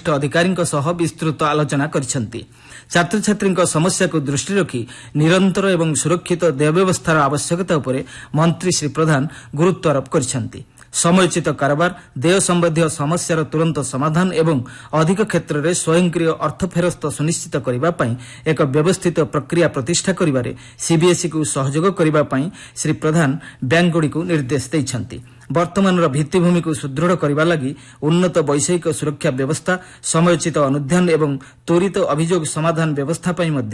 वरिष्ठ अधिकारी विस्तृत आलोचना करिसेंती। छात्र छात्री समस्या को दृष्टि रखी निरंतर एवं सुरक्षित देय व्यवस्थार आवश्यकता उपरे मंत्री श्री प्रधान गुरुत्व आरोप करिसेंती। समयोचित कारोबार, देय संबंधी समस्यार तुरंत समाधान एवं अधिक क्षेत्र में स्वयंक्रिय अर्थ फेरस्त सुनिश्चित करने एक व्यवस्थित प्रक्रिया प्रतिष्ठा करिबारे सीबीएसई को सहयोग करने श्री प्रधान बैंकगुड़ी को निर्देश देइछंती। वर्तमान भित्तिभूमि को सुदृढ़ करने लगी उन्नत वैषयिक सुरक्षा व्यवस्था, समयोचित अनुध्यान एवं त्वरित अभियोग समाधान व्यवस्था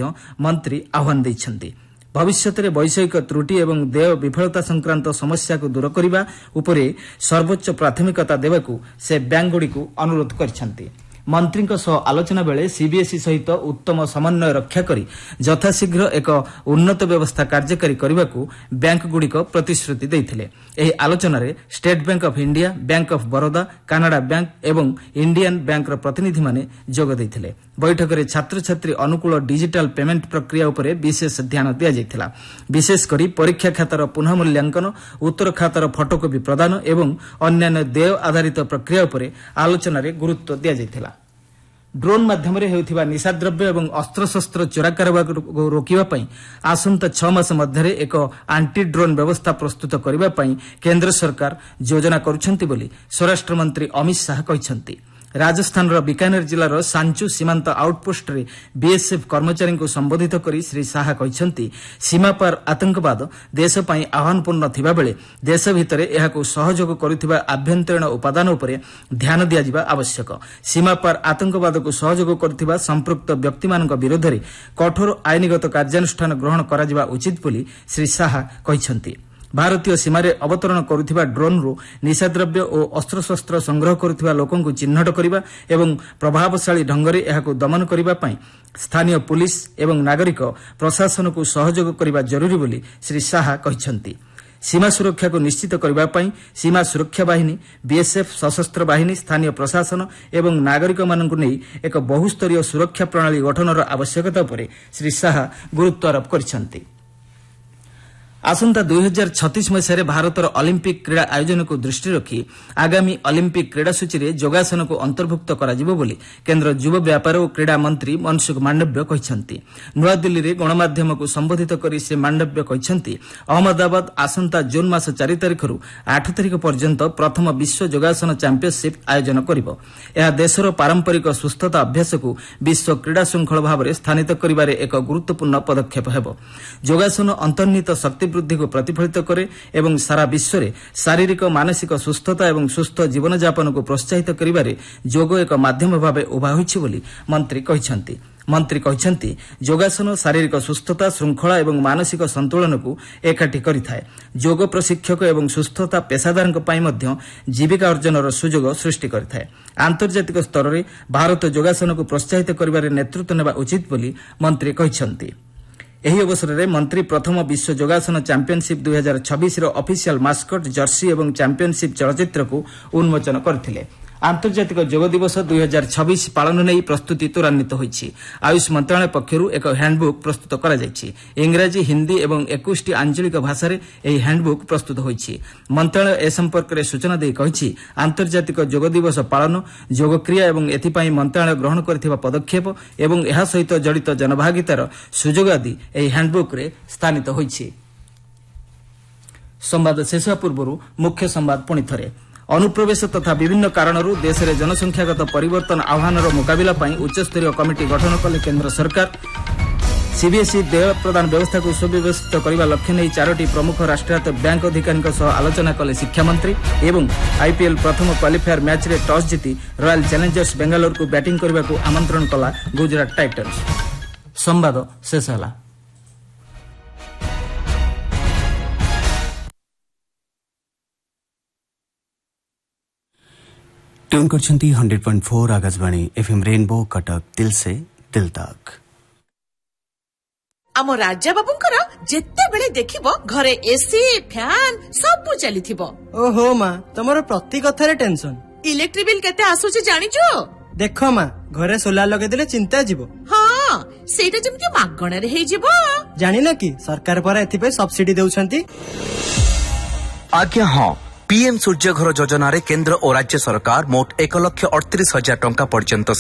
मंत्री आह्वान देइछंती। भविष्य में वैषयिक त्रुटि एवं देय विफलता संक्रांत समस्या को दूर करने उपरे सर्वोच्च प्राथमिकता देवाकू से बैंकगुड़ी को अनुरोध करिसेंती। मंत्री आलोचना बेले सीबीएसई सहित उत्तम समन्वय रक्षा करी यथाशीघ्र एक उन्नत व्यवस्था कार्यकारी करने को बैंकगुड़िक प्रतिश्रुति देइथिले। एही आलोचना रे state bank of India, bank of Baroda, Canada bank एवं इंडियन बैंक प्रतिनिधि माने जोग देइथिले। बैठक में छात्र छात्री अनुकूल डिजिटल पेमेंट प्रक्रिया उपरे विशेष ध्यान दिया जाइथिला। विशेष करी परीक्षा खातार पुनः मूल्यांकन, उत्तर खातार फोटोकॉपी प्रदान एवं अन्य देय आधारित प्रक्रिया उपरे आलोचना रे गुरुत्व दिया जाइथिला। ड्रोन माध्यम हेउथिबा निशाद्रव्य एवं अस्त्रशस्त्र चोरा कारोबार को रोकिबा आसंता 6 मास मध्य एक आंटी ड्रोन व्यवस्था प्रस्तुत करने केंद्र सरकार योजना करुछंती बोली स्वराष्ट्र मंत्री अमित शाह कहिसंती। राजस्थान बीकानेर जिलार सांचू सीमांत आउटपोस्ट रे बीएसएफ कर्मचारी को संबोधित करी श्री शाह कहिसंती सीमापार आतंकवाद देश पई आह्वानपूर्ण थिबा बेले देश भितरे एहाकू सहयोग करुथिबा आभ्यंतरीण उपादान उपरे ध्यान दिया जिबा आवश्यक। सीमापार आतंकवाद को सहयोग करुथिबा संपृक्त व्यक्तिमानक विरोध में कठोर आईनगत कार्यानुष्ठान ग्रहण करा जिबा उचित बोली श्री शाह कहिसंती। भारतीय सीमार अवतरण करुथिबा ड्रोन रु निशाद्रव्य और अस्त्रशस्त्र संग्रह करुथिबा लोकंकु चिन्हट करिबा एवं प्रभावशाली ढंगरे एहाकु दमन करिबा पई स्थानीय पुलिस एवं नागरिक प्रशासन को सहयोग करिबा जरूरी बोली श्री शाह कहिसंती। सीमा सुरक्षा को निश्चित करने पई सीमा सुरक्षा बाहिनी, बीएसएफ, सशस्त्र बाहिनी, स्थानीय प्रशासन एवं नागरिक मानकु नै एक बहुस्तरीय सुरक्षा प्रणाली गठनर आवश्यकता पर श्री शाह गुरुत्व आरोप करिसंती। आसंता 2036 मसीह भारतर ओलंपिक क्रीड़ा आयोजन को दृष्टि रखी आगामी ओलंपिक क्रीड़ा सूची में योगासन को अंतर्भुक्त कराजिबो बोली केंद्र युवा व्यापार और क्रीड़ा मंत्री मनसुख मांडव्य कहिसंती। नुआ दिल्ली रे गणमाध्यम को संबोधित करी श्री मांडव्य कहिसंती अहमदाबाद आसंता जून मास 4 तारिख रु 8 तारिख पर्यंत प्रथम विश्व योगासन चैंपियनशिप आयोजन करिबो। यह देशर पारंपरिक सुस्थता अभ्यास को विश्व क्रीड़ा श्रृंखल भाव में स्थानित करिबारे एक गुरुत्वपूर्ण पदक्षेप हेबो। योगासन अंतर्निहित शक्ति वृद्धि को प्रतिफलित करे एवं सारा विश्व में शारीरिक मानसिक सुस्थता एवं सुस्थ जीवन यापन को प्रोत्साहित करिबारे योग एक माध्यम भाव उभा होइछि बोली मंत्री कहिसंती। मंत्री कहिसंती योगासन शारीरिक सुस्थता, श्रृंखला एवं मानसिक संतुलन को एकाठी करिथाय। योग प्रशिक्षक एवं सुस्थता पेशादारक पई मध्य जीविका अर्जनर सुजोग सृष्टि करिथाय। आंतर्जातिक स्तर में भारत योगासन को प्रोत्साहित करिबारे नेतृत्व नेबा उचित बोली मंत्री कहिसंती। एही अवसर में मंत्री प्रथम विश्व योगासन चैंपियनशिप 2026 रो ऑफिशियल मास्कट जर्सी एवं चैंपियनशिप चलचित्र को उन्मोचन करथिले। आंतर्जातिक योग दिवस 2026 पालन नहीं प्रस्तुति त्वरान्वित होइछि। आयुष मंत्रालय पक्षरु एक हैंडबुक प्रस्तुत करा जाइछि। इंग्रजी, हिंदी एवं 21 आंचलिक भाषा रे एही हैंडबुक प्रस्तुत होइछि। मंत्रालय ए संपर्क में सूचना दे कहिछि आंतर्जातिक योग दिवस पालन, योग क्रिया एवं एथिपाई मंत्रालय ग्रहण करथिबा पदक्षेप एवं एहा सहित जड़ित जनभागितार सुजोग आदि एही हैंडबुक रे स्थानित होइछि। संवाद शेष पूर्व मुख्य संवाद पुणी थरे अनुप्रवेश तथा विभिन्न कारणरू देश में जनसंख्यागत परिवर्तन आह्वानर मुकाबिला पई उच्चस्तरीय कमिटी गठन कले केंद्र सरकार। सीबीएसई देय प्रदान व्यवस्था को सुव्यवस्थित करने लक्ष्य नहीं 4टी प्रमुख राष्ट्रायत्त बैंक अधिकारी आलोचना कले शिक्षा मंत्री एवं आईपीएल प्रथम क्वालिफायर मैच रे टॉस जीति रॉयल चैलेंजर्स बेंगालोर को बैटिंग करने को आमंत्रण कला गुजरात टाइटन्स। संवाद शेष होला। Tune करछंती 100.4 Akashvani FM rainbow Cuttack दिल से दिल तक। आम राजा बाबूंकर जेते बेले देखिबो घरे एसी फैन सब चलीथिबो। ओहो मां तमरो प्रति कथारे टेंशन। इलेक्ट्रिक बिल केते आसुची जानिचो? देखो मां घरे सोलार लगे देले चिंता जीवो। हां सेटा जेमति मागणा रे हे जीवो। जानि न कि सरकार पर एथिपे सब्सिडी देउछंती। आज्ञा हां पीएम सूर्य घर योजना रे केंद्र और राज्य सरकार मोट 1,38,000 टंका पर्यंत